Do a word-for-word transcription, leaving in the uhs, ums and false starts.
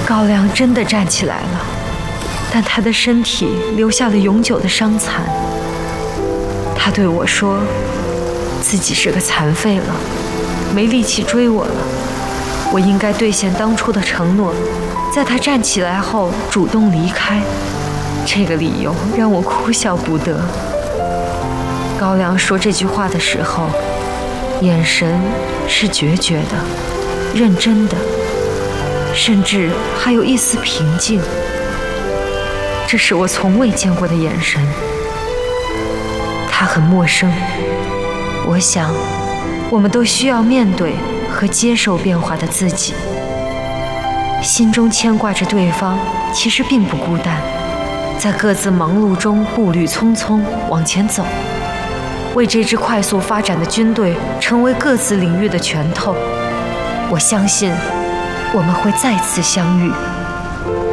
高粱真的站起来了，但他的身体留下了永久的伤残。他对我说，自己是个残废了，没力气追我了。我应该兑现当初的承诺，在他站起来后主动离开。这个理由让我哭笑不得。高粱说这句话的时候，眼神是决绝的、认真的，甚至还有一丝平静。这是我从未见过的眼神。它很陌生。我想，我们都需要面对和接受变化的自己。心中牵挂着对方，其实并不孤单，在各自忙碌中步履匆匆往前走，为这支快速发展的军队成为各自领域的拳头。我相信，我们会再次相遇。